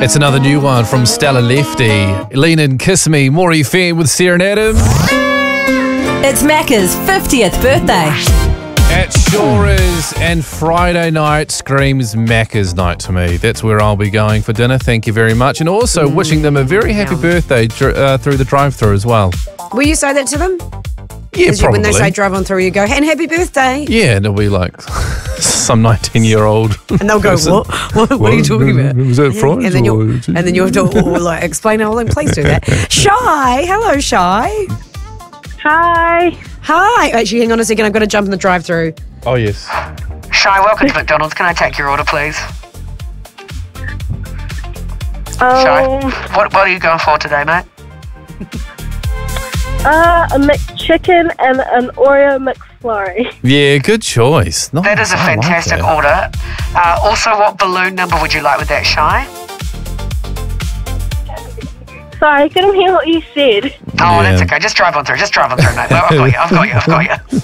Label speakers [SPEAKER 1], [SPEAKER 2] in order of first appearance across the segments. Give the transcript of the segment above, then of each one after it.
[SPEAKER 1] It's another new one from Stella Lefty. Lean In, Kiss Me, Maury Fair with Sarah and Adam.
[SPEAKER 2] It's Macca's 50th birthday.
[SPEAKER 1] It sure is, and Friday night screams Macca's night to me. That's where I'll be going for dinner. Thank you very much. And also wishing them a very happy birthday through the drive-thru as well.
[SPEAKER 3] Will you say that to them?
[SPEAKER 1] Yeah, probably.
[SPEAKER 3] When they say drive on through, you go, and happy birthday.
[SPEAKER 1] Yeah, and it'll be like some 19-year-old.
[SPEAKER 3] And they'll go, what are you talking about?
[SPEAKER 1] Was that Friday?
[SPEAKER 3] And then you'll have to like explain the whole thing. Please do that. Shy. Hello, Shy.
[SPEAKER 4] Hi.
[SPEAKER 3] Hi. Actually, hang on a second. I've got to jump in the drive-thru.
[SPEAKER 1] Oh, yes.
[SPEAKER 5] Shy, welcome to McDonald's. Can I take your order, please? Shy, what are you going for today, mate?
[SPEAKER 4] A McChicken and an Oreo McFlurry.
[SPEAKER 1] Yeah, good choice. Nice.
[SPEAKER 5] That is a fantastic order. Also, what balloon number would you like with that, Shy?
[SPEAKER 4] Sorry, I couldn't hear what you said.
[SPEAKER 5] Oh, that's okay. Just drive on through, mate. I've got you.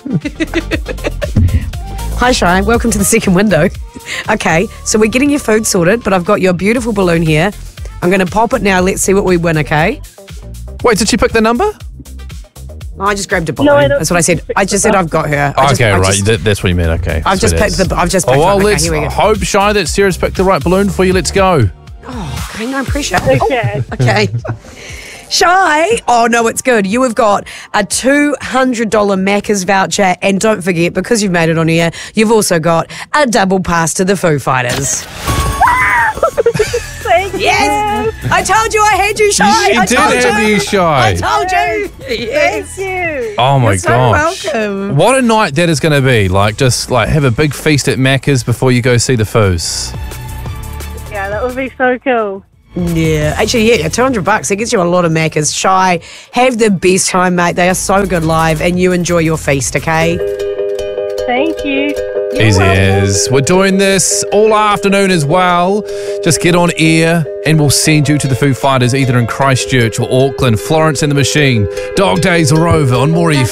[SPEAKER 3] Hi, Shy. Welcome to the second window. Okay, so we're getting your food sorted, but I've got your beautiful balloon here. I'm going to pop it now. Let's see what we win, okay?
[SPEAKER 1] Wait, did she pick the number?
[SPEAKER 3] I just grabbed a balloon. That's what I said. I just said I've got her.
[SPEAKER 1] That's what you meant. Okay.
[SPEAKER 3] I've just picked one.
[SPEAKER 1] Let's
[SPEAKER 3] Here we go.
[SPEAKER 1] hope, Shy, that Sarah's picked the right balloon for you. Let's go.
[SPEAKER 3] Oh, okay, no pressure.
[SPEAKER 4] Okay.
[SPEAKER 3] Okay. Shy. Oh, no, it's good. You have got a $200 Macca's voucher. And don't forget, because you've made it on here, you've also got a double pass to the Foo Fighters.
[SPEAKER 4] Thank
[SPEAKER 3] Yes! I told you I had you, Shy.
[SPEAKER 1] She did have you, Shy.
[SPEAKER 3] I told you. Yes.
[SPEAKER 4] Thank you.
[SPEAKER 1] Oh my
[SPEAKER 3] You're so
[SPEAKER 1] gosh.
[SPEAKER 3] welcome.
[SPEAKER 1] What a night that is going to be. Just have a big feast at Macca's before you go see the Foos.
[SPEAKER 4] Yeah, that would be so cool.
[SPEAKER 3] Yeah, actually, yeah, $200. It gets you a lot of Macca's. Shy, have the best time, mate. They are so good live, and you enjoy your feast, okay?
[SPEAKER 4] Thank you.
[SPEAKER 1] Easy as. We're doing this all afternoon as well. Just get on air and we'll send you to the Foo Fighters either in Christchurch or Auckland. Florence and the Machine. Dog days are over on Maury